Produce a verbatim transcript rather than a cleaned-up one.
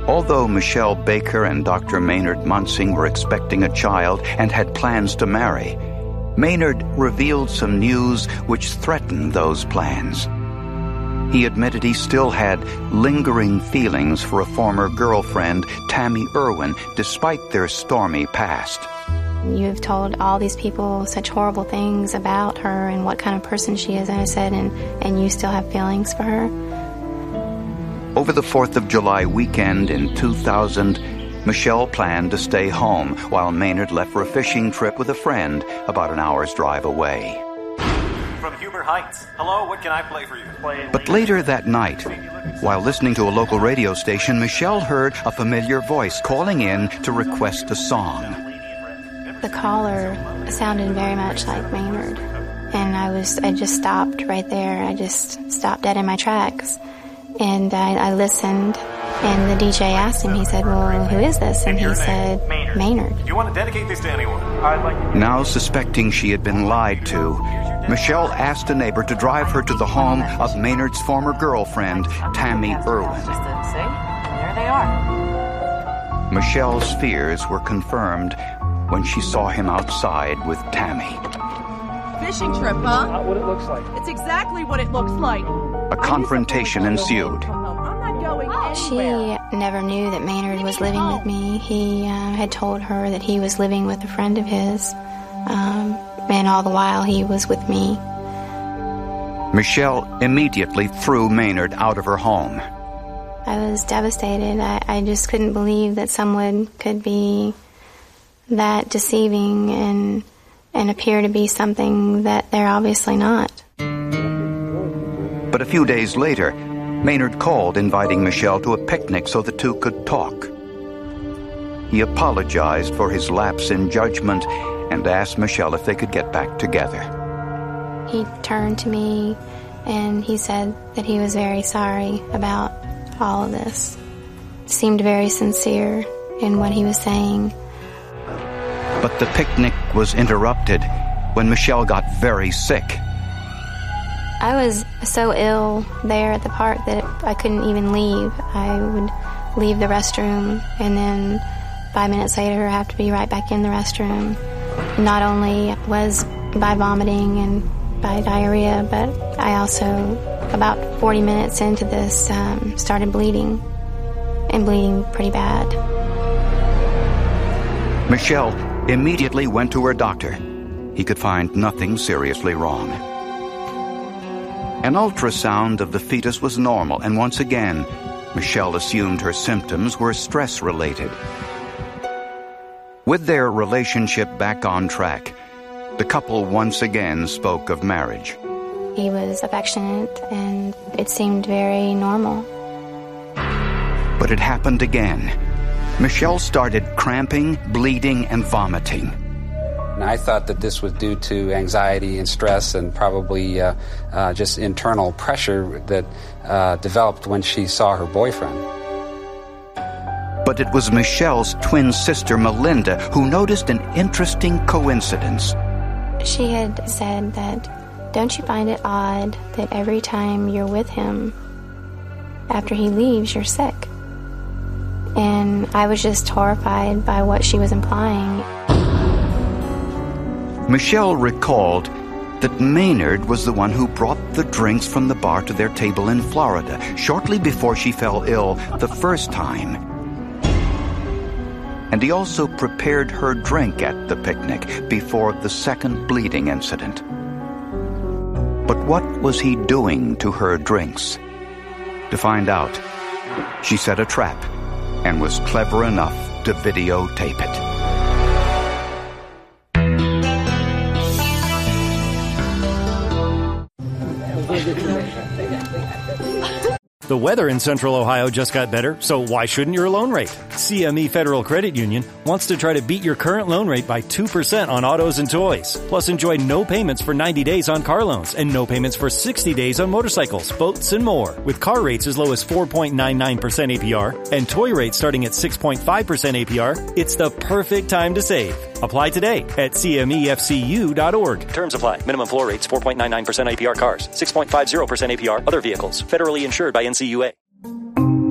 Although Michelle Baker and Doctor Maynard Munsing were expecting a child and had plans to marry, Maynard revealed some news which threatened those plans. He admitted he still had lingering feelings for a former girlfriend, Tammy Irwin, despite their stormy past. You've told all these people such horrible things about her and what kind of person she is, and I said, and, and you still have feelings for her? Over the fourth of July weekend in two thousand, Michelle planned to stay home while Maynard left for a fishing trip with a friend about an hour's drive away. From Huber Heights. Hello, what can I play for you? But later that night, while listening to a local radio station, Michelle heard a familiar voice calling in to request a song. The caller sounded very much like Maynard, and I was I just stopped right there. I just stopped dead in my tracks, and I, I listened. And the D J asked him, he said, well, who is this? And he said, Maynard. Do you want to dedicate this to anyone? Now suspecting she had been lied to, Michelle asked a neighbor to drive her to the home of Maynard's former girlfriend, Tammy Irwin. There they are. Michelle's fears were confirmed when she saw him outside with Tammy. Fishing trip, huh? Not what it looks like. It's exactly what it looks like. A confrontation ensued. She never knew that Maynard was living with me. He uh, had told her that he was living with a friend of his, um, and all the while he was with me. Michelle immediately threw Maynard out of her home. I was devastated. I, I just couldn't believe that someone could be that deceiving and and appear to be something that they're obviously not. But a few days later, Maynard called inviting Michelle to a picnic so the two could talk. He apologized for his lapse in judgment and asked Michelle if they could get back together. He turned to me and he said that he was very sorry about all of this. Seemed very sincere in what he was saying. But the picnic was interrupted when Michelle got very sick. I was so ill there at the park that I couldn't even leave. I would leave the restroom and then five minutes later have to be right back in the restroom. Not only was by vomiting and by diarrhea, but I also, about forty minutes into this, um, started bleeding, and bleeding pretty bad. Michelle immediately went to her doctor. He could find nothing seriously wrong. An ultrasound of the fetus was normal, and once again, Michelle assumed her symptoms were stress-related. With their relationship back on track, the couple once again spoke of marriage. He was affectionate, and it seemed very normal. But it happened again. Michelle started cramping, bleeding, and vomiting. And I thought that this was due to anxiety and stress and probably uh, uh, just internal pressure that uh, developed when she saw her boyfriend. But it was Michelle's twin sister, Melinda, who noticed an interesting coincidence. She had said that, don't you find it odd that every time you're with him, after he leaves, you're sick? And I was just horrified by what she was implying. Michelle recalled that Maynard was the one who brought the drinks from the bar to their table in Florida shortly before she fell ill the first time. And he also prepared her drink at the picnic before the second bleeding incident. But what was he doing to her drinks? To find out, she set a trap and was clever enough to videotape it. The weather in Central Ohio just got better, so why shouldn't your loan rate? C M E Federal Credit Union wants to try to beat your current loan rate by two percent on autos and toys. Plus, enjoy no payments for ninety days on car loans and no payments for sixty days on motorcycles, boats, and more. With car rates as low as four point nine nine percent A P R and toy rates starting at six point five percent A P R, it's the perfect time to save. Apply today at C M E F C U dot org. Terms apply. Minimum floor rates four point nine nine percent A P R cars, six point five zero percent A P R other vehicles. Federally insured by N C U A.